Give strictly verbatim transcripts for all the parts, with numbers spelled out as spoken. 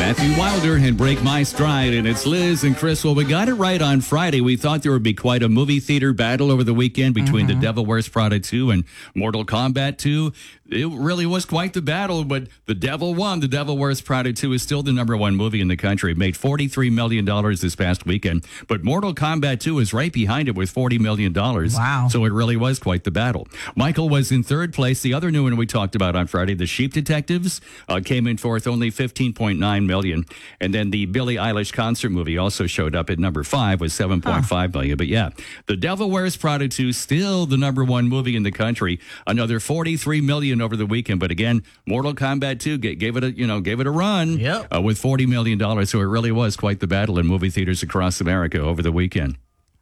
Matthew Wilder and Break My Stride, and it's Liz and Chris. Well, we got it right on Friday. We thought there would be quite a movie theater battle over the weekend between mm-hmm. The Devil Wears Prada two and Mortal Kombat two. It really was quite the battle, but The Devil won. The Devil Wears Prada two is still the number one movie in the country. It made forty-three million dollars this past weekend, but Mortal Kombat two is right behind it with forty million dollars. Wow. So it really was quite the battle. Michael was in third place. The other new one we talked about on Friday, The Sheep Detectives, uh, came in fourth, only fifteen point nine million dollars. And then the Billie Eilish concert movie also showed up at number five with seven point five million dollars. But yeah, The Devil Wears Prada two, still the number one movie in the country. Another forty-three million dollars over the weekend. But again, Mortal Kombat two gave it a, you know, gave it a run yep. uh, with forty million dollars. So it really was quite the battle in movie theaters across America over the weekend.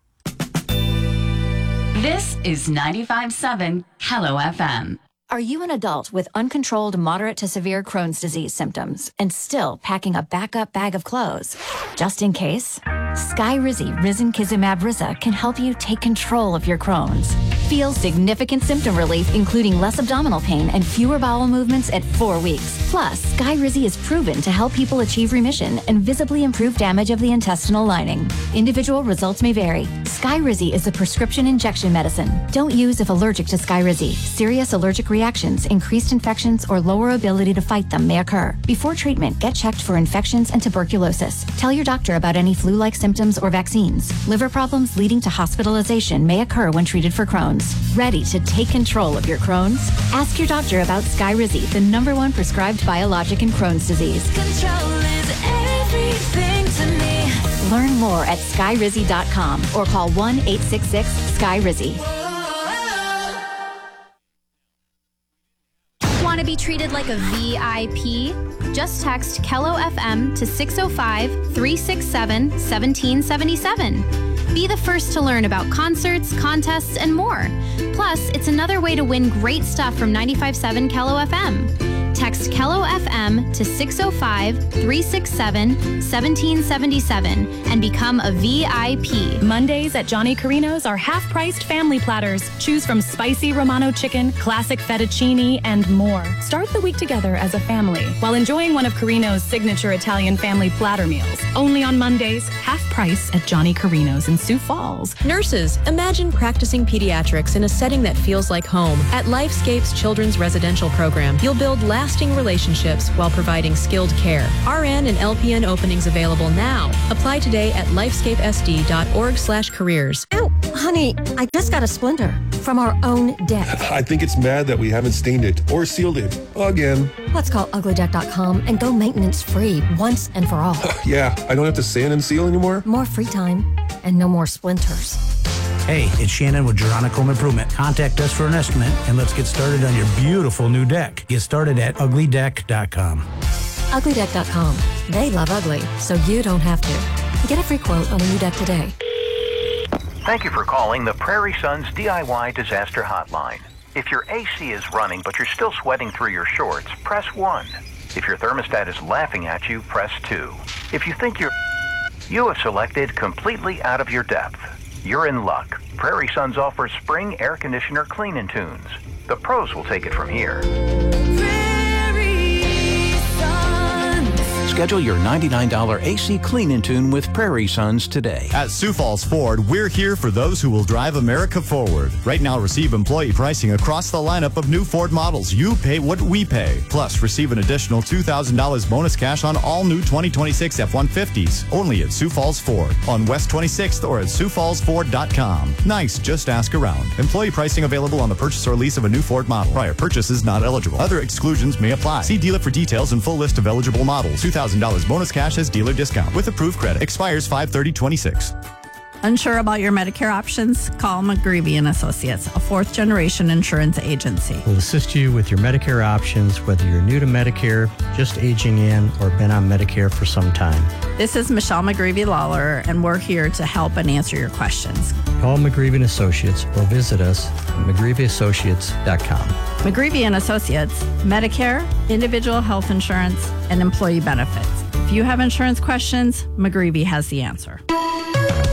This is ninety-five point seven Hello F M. Are you an adult with uncontrolled moderate to severe Crohn's disease symptoms and still packing a backup bag of clothes? Just in case, Skyrizi Risankizumab Riza can help you take control of your Crohn's. Feel significant symptom relief, including less abdominal pain and fewer bowel movements at four weeks. Plus, Skyrizi is proven to help people achieve remission and visibly improve damage of the intestinal lining. Individual results may vary. Skyrizi is a prescription injection medicine. Don't use if allergic to Skyrizi. Serious allergic reactions, increased infections, or lower ability to fight them may occur. Before treatment, get checked for infections and tuberculosis. Tell your doctor about any flu-like symptoms or vaccines. Liver problems leading to hospitalization may occur when treated for Crohn's. Ready to take control of your Crohn's? Ask your doctor about Skyrizi, the number one prescribed biologic in Crohn's disease. Control is everything to me. Learn more at skyrizi dot com or call one eight six six Skyrizi. Want to be treated like a V I P? Just text Kello F M to six oh five, three six seven, one seven seven seven. Be the first to learn about concerts, contests, and more. Plus, it's another way to win great stuff from ninety-five point seven Kello F M. Text Kello F M to six oh five, three six seven, one seven seven seven and become a V I P. Mondays at Johnny Carino's are half-priced family platters. Choose from spicy Romano chicken, classic fettuccine, and more. Start the week together as a family while enjoying one of Carino's signature Italian family platter meals. Only on Mondays, half price at Johnny Carino's in Sioux Falls. Nurses, imagine practicing pediatrics in a setting that feels like home. At Lifescape's Children's Residential Program, you'll build lasting relationships while providing skilled care. R N and L P N openings available now. Apply today at lifescapesd.org slash careers. Ow, honey, I just got a splinter from our own deck. I think it's mad that we haven't stained it or sealed it again. Let's call ugly deck dot com and go maintenance free once and for all. Yeah, I don't have to sand and seal anymore. More free time and no more splinters. Hey, it's Shannon with Juronic Home Improvement. Contact us for an estimate and let's get started on your beautiful new deck. Get started at ugly deck dot com. ugly deck dot com. They love ugly, so you don't have to. Get a free quote on a new deck today. Thank you for calling the Prairie Sons D I Y Disaster Hotline. If your A C is running but you're still sweating through your shorts, press one. If your thermostat is laughing at you, press two. If you think you're... You have selected completely out of your depth. You're in luck. Prairie Sons offers spring air conditioner clean-in tunes. The pros will take it from here. Schedule your ninety-nine dollars A C clean-in tune with Prairie Sons today. At Sioux Falls Ford, we're here for those who will drive America forward. Right now, receive employee pricing across the lineup of new Ford models. You pay what we pay. Plus, receive an additional two thousand dollars bonus cash on all new twenty twenty-six F one fifties. Only at Sioux Falls Ford on West twenty-sixth or at sioux falls ford dot com. Nice, just ask around. Employee pricing available on the purchase or lease of a new Ford model. Prior purchase is not eligible. Other exclusions may apply. See dealer for details and full list of eligible models. two thousand dollars bonus cash as dealer discount with approved credit. Expires five thirty twenty-six. Unsure about your Medicare options? Call McGreevy and Associates, a fourth-generation insurance agency. We'll assist you with your Medicare options, whether you're new to Medicare, just aging in, or been on Medicare for some time. This is Michelle McGreevy Lawler, and we're here to help and answer your questions. Call McGreevy and Associates or visit us at mcgreevy associates dot com. McGreevy and Associates, Medicare, individual health insurance, and employee benefits. If you have insurance questions, McGreevy has the answer.